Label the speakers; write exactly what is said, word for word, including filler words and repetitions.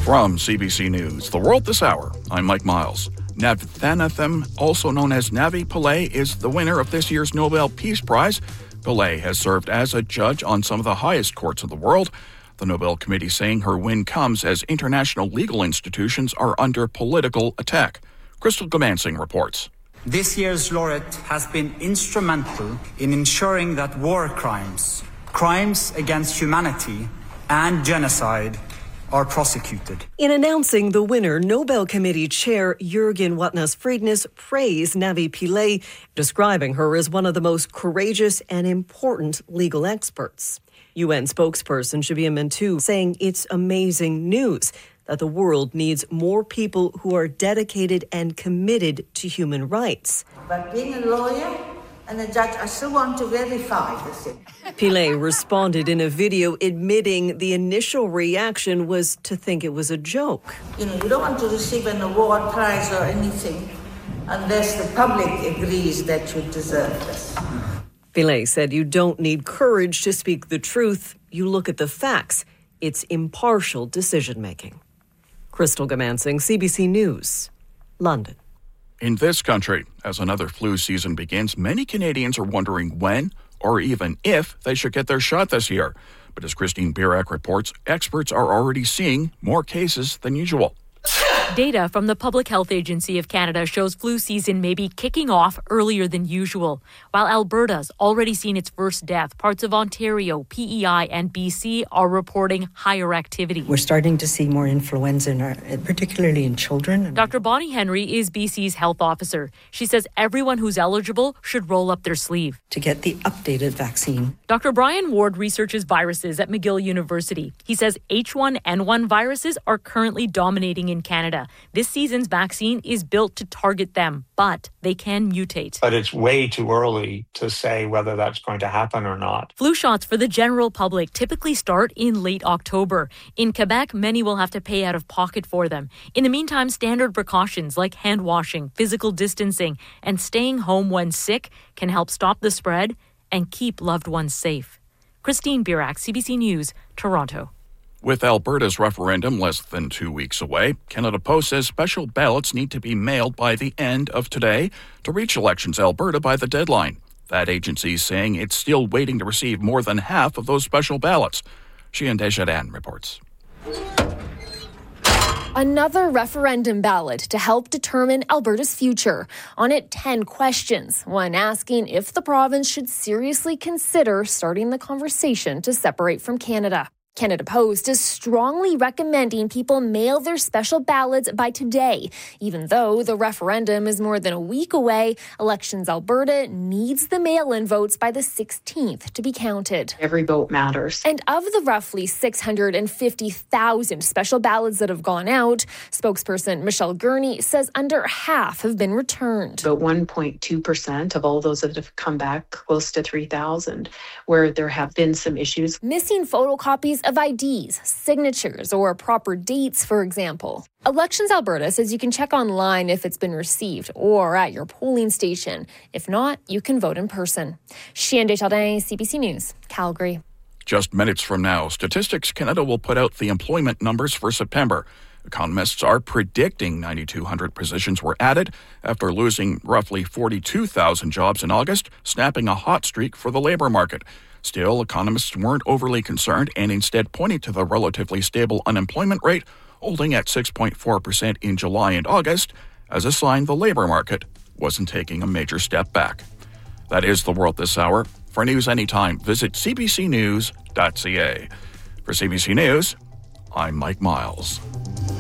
Speaker 1: From C B C News, The World This Hour, I'm Mike Miles. Navthananthan, also known as Navi Pillay, is the winner of this year's Nobel Peace Prize. Pillay has served as a judge on some of the highest courts in the world. The Nobel Committee saying her win comes as international legal institutions are under political attack. Crystal Gamansing reports.
Speaker 2: This year's laureate has been instrumental in ensuring that war crimes, crimes against humanity, and genocide are prosecuted.
Speaker 3: In announcing the winner, Nobel Committee Chair Jürgen Watnas-Friednes praised Navi Pillay, describing her as one of the most courageous and important legal experts. U N spokesperson Shabia Mantou saying it's amazing news that the world needs more people who are dedicated and committed to human rights.
Speaker 4: But being a lawyer and a judge, I still want to verify the thing.
Speaker 3: Pillay responded in a video admitting the initial reaction was to think it was a joke.
Speaker 4: You know, you don't want to receive an award, prize or anything unless the public agrees that you deserve this.
Speaker 3: Pillay said you don't need courage to speak the truth. You look at the facts. It's impartial decision-making. Crystal Gamansing, C B C News, London.
Speaker 1: In this country, as another flu season begins, many Canadians are wondering when or even if they should get their shot this year. But as Christine Birak reports, experts are already seeing more cases than usual.
Speaker 5: Data from the Public Health Agency of Canada shows flu season may be kicking off earlier than usual. While Alberta's already seen its first death, parts of Ontario, P E I and B C are reporting higher activity.
Speaker 6: We're starting to see more influenza, in our, particularly in children.
Speaker 5: Doctor Bonnie Henry is B C's health officer. She says everyone who's eligible should roll up their sleeve
Speaker 6: to get the updated vaccine.
Speaker 5: Doctor Brian Ward researches viruses at McGill University. He says H one N one viruses are currently dominating in Canada. This season's vaccine is built to target them, but they can mutate.
Speaker 7: But it's way too early to say whether that's going to happen or not.
Speaker 5: Flu shots for the general public typically start in late October. In Quebec, many will have to pay out of pocket for them. In the meantime, standard precautions like hand washing, physical distancing, and staying home when sick can help stop the spread and keep loved ones safe. Christine Birak, C B C News, Toronto.
Speaker 1: With Alberta's referendum less than two weeks away, Canada Post says special ballots need to be mailed by the end of today to reach Elections Alberta by the deadline. That agency is saying it's still waiting to receive more than half of those special ballots. Sheehan Desjardins reports.
Speaker 8: Another referendum ballot to help determine Alberta's future. On it, ten questions, one asking if the province should seriously consider starting the conversation to separate from Canada. Canada Post is strongly recommending people mail their special ballots by today. Even though the referendum is more than a week away, Elections Alberta needs the mail-in votes by the sixteenth to be counted.
Speaker 9: Every vote matters.
Speaker 8: And of the roughly six hundred fifty thousand special ballots that have gone out, spokesperson Michelle Gurney says under half have been returned.
Speaker 9: About one point two percent of all those that have come back, close to three thousand, where there have been some issues.
Speaker 8: Missing photocopies of I Ds, signatures, or proper dates, for example. Elections Alberta says you can check online if it's been received or at your polling station. If not, you can vote in person. Sheehan Desjardins, C B C News, Calgary.
Speaker 1: Just minutes from now, Statistics Canada will put out the employment numbers for September. Economists are predicting nine thousand two hundred positions were added after losing roughly forty-two thousand jobs in August, snapping a hot streak for the labour market. Still, economists weren't overly concerned and instead pointed to the relatively stable unemployment rate, holding at six point four percent in July and August, as a sign the labour market wasn't taking a major step back. That is The World This Hour. For news anytime, visit c b c news dot c a. For C B C News, I'm Mike Miles.